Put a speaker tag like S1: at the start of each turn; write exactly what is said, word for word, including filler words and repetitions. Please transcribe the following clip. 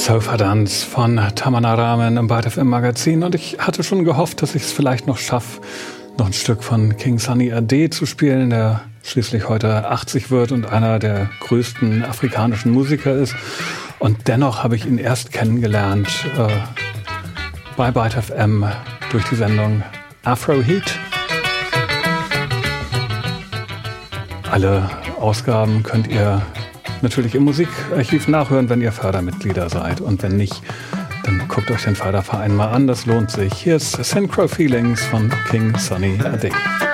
S1: Sofa Dance von Tamana Ramen im Byte F M Magazin, und ich hatte schon gehofft, dass ich es vielleicht noch schaffe, noch ein Stück von King Sunny Ade zu spielen, der schließlich heute achtzig wird und einer der größten afrikanischen Musiker ist. Und dennoch habe ich ihn erst kennengelernt äh, bei Byte F M durch die Sendung Afro Heat. Alle Ausgaben könnt ihr natürlich im Musikarchiv nachhören, wenn ihr Fördermitglieder seid. Und wenn nicht, dann guckt euch den Förderverein mal an, das lohnt sich. Hier ist Synchro Feelings von King Sunny Ade.